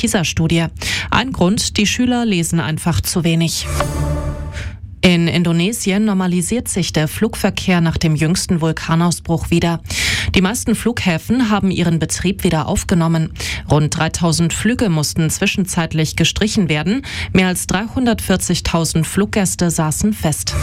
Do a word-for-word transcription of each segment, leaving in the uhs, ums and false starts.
PISA-Studie. Ein Grund, die Schüler lesen einfach zu wenig. In Indonesien normalisiert sich der Flugverkehr nach dem jüngsten Vulkanausbruch wieder. Die meisten Flughäfen haben ihren Betrieb wieder aufgenommen. Rund dreitausend Flüge mussten zwischenzeitlich gestrichen werden. Mehr als dreihundertvierzigtausend Fluggäste saßen fest.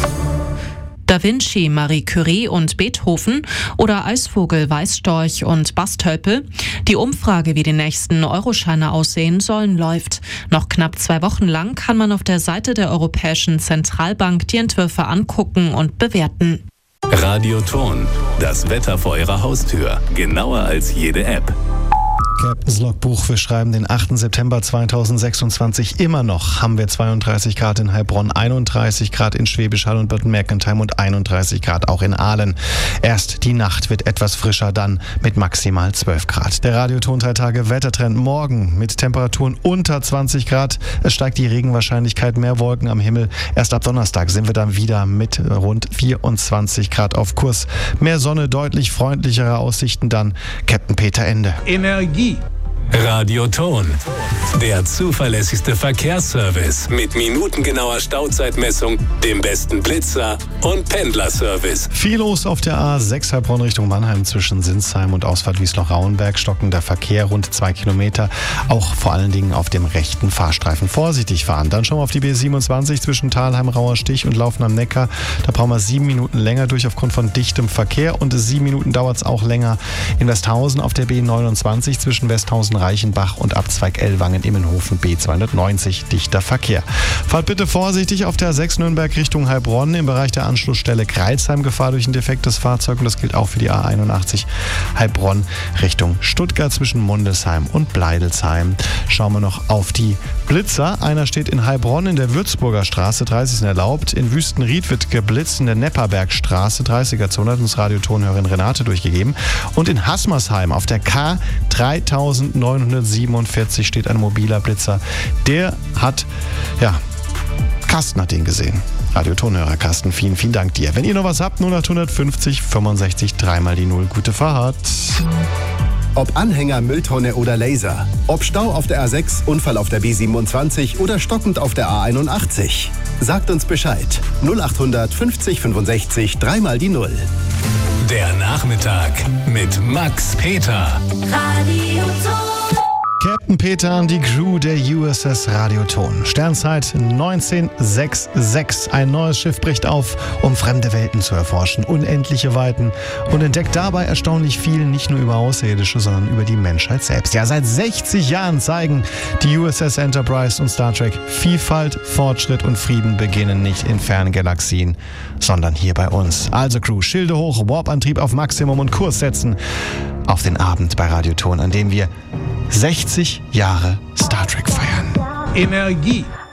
Da Vinci, Marie Curie und Beethoven oder Eisvogel, Weißstorch und Bastölpel. Die Umfrage, wie die nächsten Euroscheine aussehen sollen, läuft. Noch knapp zwei Wochen lang kann man auf der Seite der Europäischen Zentralbank die Entwürfe angucken und bewerten. Radioton, das Wetter vor Ihrer Haustür. Genauer als jede App. Captain's Logbuch, wir schreiben den achten September zweitausendsechsundzwanzig. Immer noch haben wir zweiunddreißig Grad in Heilbronn, einunddreißig Grad in Schwäbisch Hall und Bad Mergentheim und einunddreißig Grad auch in Aalen. Erst die Nacht wird etwas frischer, dann mit maximal zwölf Grad. Der Radioton drei Tage Wettertrend morgen mit Temperaturen unter zwanzig Grad. Es steigt die Regenwahrscheinlichkeit, mehr Wolken am Himmel. Erst ab Donnerstag sind wir dann wieder mit rund vierundzwanzig Grad auf Kurs. Mehr Sonne, deutlich freundlichere Aussichten dann. Captain Peter Ende. Energie. Radioton, der zuverlässigste Verkehrsservice mit minutengenauer Stauzeitmessung, dem besten Blitzer und Pendlerservice. Viel los auf der A sechs Heilbronn Richtung Mannheim zwischen Sinsheim und Ausfahrt Wiesloch-Rauenberg. Stockender Verkehr rund zwei Kilometer. Auch vor allen Dingen auf dem rechten Fahrstreifen vorsichtig fahren. Dann schauen wir auf die B siebenundzwanzig zwischen Thalheim, Rauerstich und Laufen am Neckar. Da brauchen wir sieben Minuten länger durch aufgrund von dichtem Verkehr und sieben Minuten dauert es auch länger in Westhausen auf der B neunundzwanzig zwischen Westhausen Reichenbach und Abzweig Ellwangen-Immenhofen B zweihundertneunzig, dichter Verkehr. Fahrt bitte vorsichtig auf der A sechs Nürnberg Richtung Heilbronn im Bereich der Anschlussstelle Kreilsheim, Gefahr durch ein defektes Fahrzeug, und das gilt auch für die A einundachtzig Heilbronn Richtung Stuttgart zwischen Mundelsheim und Bleidelsheim. Schauen wir noch auf die Blitzer. Einer steht in Heilbronn in der Würzburger Straße, dreißig sind erlaubt. In Wüstenried wird geblitzt in der Nepperbergstraße, dreißiger Zone, hat uns Radiotonhörerin Renate durchgegeben. Und in Haßmersheim auf der K dreitausendneunhundertsiebenundvierzig steht ein mobiler Blitzer. Der hat, ja, Carsten hat den gesehen. Radiotonhörer Carsten, vielen, vielen Dank dir. Wenn ihr noch was habt, null acht fünfzig fünfundsechzig, dreimal die Null. Gute Fahrt. Ob Anhänger, Mülltonne oder Laser. Ob Stau auf der A sechs, Unfall auf der B siebenundzwanzig oder stockend auf der A einundachtzig. Sagt uns Bescheid. null acht fünfzig fünfundsechzig, dreimal die Null. Der Nachmittag mit Max Peter. Radioton. Captain Peter an die Crew der U S S Radioton. Sternzeit neunzehnhundertsechsundsechzig. Ein neues Schiff bricht auf, um fremde Welten zu erforschen, unendliche Weiten, und entdeckt dabei erstaunlich viel, nicht nur über Außerirdische, sondern über die Menschheit selbst. Ja, seit sechzig Jahren zeigen die U S S Enterprise und Star Trek: Vielfalt, Fortschritt und Frieden beginnen nicht in fernen Galaxien, sondern hier bei uns. Also Crew, Schilde hoch, Warp-Antrieb auf Maximum und Kurs setzen auf den Abend bei Radioton, an dem wir sechzig Jahre Star Trek feiern. Energie.